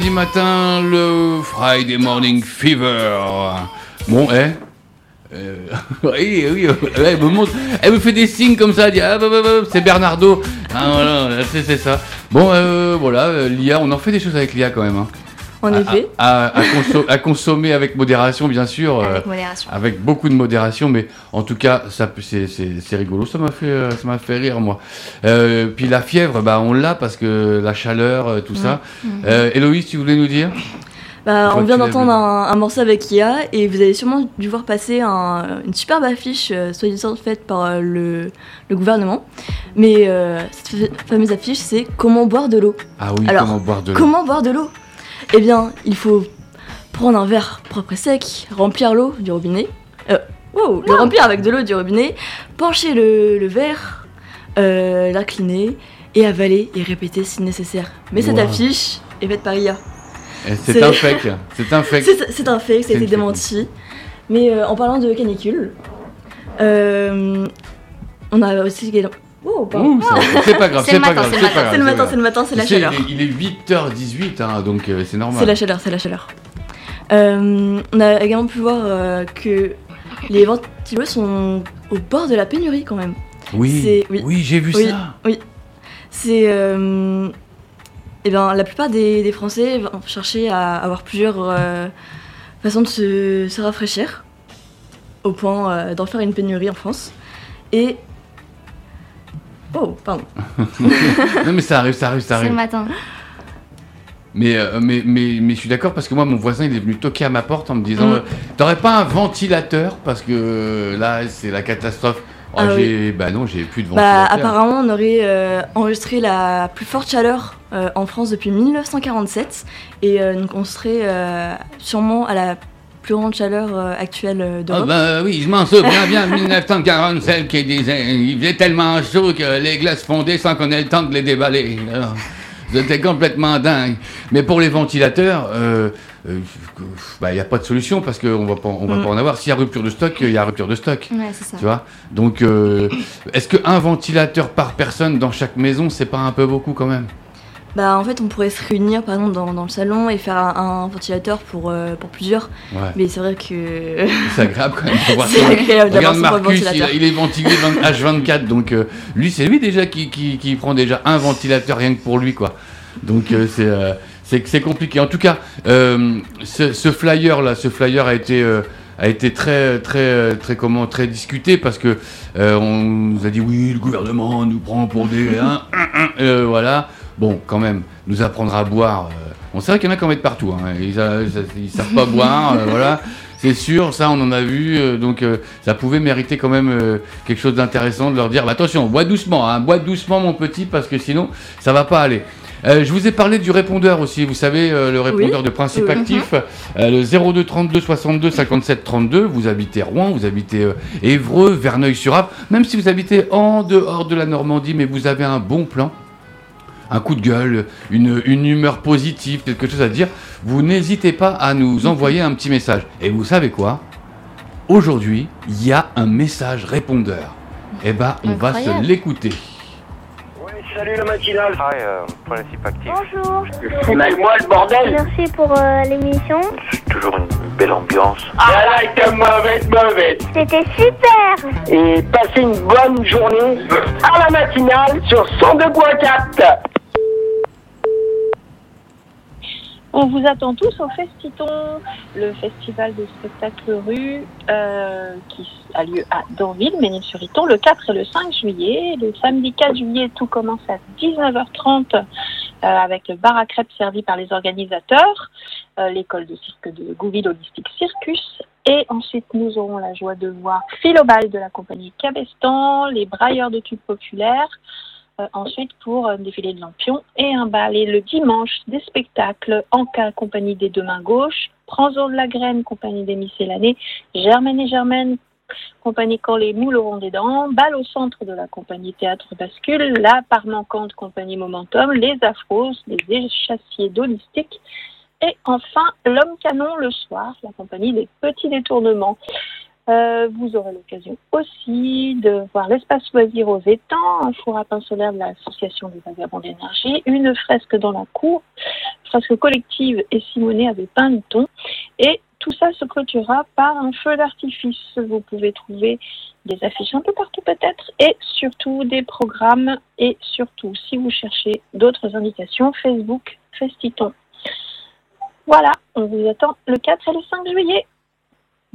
Matin, le Friday Morning Fever. Bon, oui, elle me fait des signes comme ça, elle dit c'est Bernardo. Voilà, c'est ça. Bon, voilà, l'IA, on en fait des choses avec l'IA quand même. Hein. En effet. À consommer avec modération, bien sûr. Avec modération. Avec beaucoup de modération, mais en tout cas, c'est rigolo. Ça m'a fait rire, moi. Puis la fièvre, on l'a parce que la chaleur, tout ça. Héloïse, tu voulais nous dire ? On vient d'entendre un morceau avec IA et vous avez sûrement dû voir passer une superbe affiche, soi-disant faite par le gouvernement. Mais cette fameuse affiche, c'est comment boire de l'eau. Ah oui, alors, comment boire de l'eau. Comment boire de l'eau ? Eh bien, il faut prendre un verre propre et sec, remplir l'eau du robinet. Le remplir avec de l'eau du robinet, pencher le verre, l'incliner et avaler et répéter si nécessaire. Mais cette affiche est faite par IA. C'est un fake. C'est un fake. C'est un fake, ça a été démenti. Mais en parlant de canicule, on a aussi... c'est pas grave, c'est le matin, c'est la chaleur. Il est 8h18, hein, donc c'est normal. C'est la chaleur. On a également pu voir que les ventilos sont au bord de la pénurie quand même. Oui, j'ai vu ça. Oui, c'est... la plupart des Français vont chercher à avoir plusieurs façons de se rafraîchir, au point d'en faire une pénurie en France. Et... Oh, pardon. Non mais ça arrive. C'est le matin. Mais je suis d'accord parce que moi, mon voisin, il est venu toquer à ma porte en me disant t'aurais pas un ventilateur parce que là, c'est la catastrophe. Non, j'ai plus de ventilateur. Apparemment, on aurait enregistré la plus forte chaleur en France depuis 1947 et donc on serait sûrement à la plus grande chaleur actuelle d'Europe. Oui, je m'en souviens bien, 1947, qui disait il faisait tellement chaud que les glaces fondaient sans qu'on ait le temps de les déballer. Alors, c'était complètement dingue. Mais pour les ventilateurs, y a pas de solution parce qu'on va pas en avoir. S'il y a rupture de stock, il y a rupture de stock. Ouais, c'est ça. Tu vois ? Donc, est-ce qu'un ventilateur par personne dans chaque maison, c'est pas un peu beaucoup quand même ? En fait, on pourrait se réunir par exemple dans le salon et faire un ventilateur pour plusieurs. Ouais. Mais c'est vrai que... C'est agréable quand même de voir ça. C'est agréable d'avoir son Marcus, ventilateur. il est ventilé H24, donc c'est lui déjà qui prend déjà un ventilateur rien que pour lui, quoi. Donc c'est compliqué. En tout cas, ce flyer a été très discuté parce que on nous a dit oui, le gouvernement nous prend pour des voilà. Bon, quand même, nous apprendre à boire. On sait qu'il y en a qui en mettent partout. Hein. Ils savent pas boire, voilà. C'est sûr, ça, on en a vu. Donc, ça pouvait mériter quand même quelque chose d'intéressant de leur dire attention, bois doucement, mon petit, parce que sinon, ça va pas aller. Je vous ai parlé du répondeur aussi. Vous savez, le répondeur de principe actif, le 02 32 62 57 32. Vous habitez Rouen, vous habitez Évreux, Verneuil-sur-Arve. Même si vous habitez en dehors de la Normandie, mais vous avez un bon plan. Un coup de gueule, une humeur positive, quelque chose à dire, vous n'hésitez pas à nous envoyer un petit message. Et vous savez quoi ? Aujourd'hui, il y a un message répondeur. On va se l'écouter. Oui, salut la matinale. Principe actif. Bonjour. Fais-moi le bordel. Merci pour l'émission. C'est toujours une belle ambiance. Elle a été mauvaise. C'était super. Et passez une bonne journée à la matinale sur 102.4. On vous attend tous au Festiton, le festival de spectacle rue qui a lieu à Danville, Ménil-sur-Iton, le 4 et le 5 juillet. Le samedi 4 juillet, tout commence à 19h30 avec le bar à crêpes servi par les organisateurs, l'école de cirque de Gouville Holistic Circus. Et ensuite, nous aurons la joie de voir Philobal de la compagnie Cabestan, les brailleurs de tubes populaires. Ensuite pour un défilé de lampions et un bal. Et le dimanche, des spectacles Anka, compagnie des Deux Mains Gauches, Pranzo de la Graine, compagnie des Miscellanées, Germaine et Germaine, compagnie Quand les moules auront des dents, Bal au centre de la compagnie Théâtre Bascule, La Part Manquante, compagnie Momentum, Les Afros, les Échassiers d'Holistique et enfin L'Homme Canon le soir, la compagnie des Petits Détournements. Vous aurez l'occasion aussi de voir l'espace loisir aux étangs, un four à pain solaire de l'association des vagabonds d'énergie, une fresque dans la cour, fresque collective et Simonet avait peint le ton. Et tout ça se clôturera par un feu d'artifice. Vous pouvez trouver des affiches un peu partout peut-être et surtout des programmes et surtout, si vous cherchez d'autres indications, Facebook, Festiton. Voilà, on vous attend le 4 et le 5 juillet.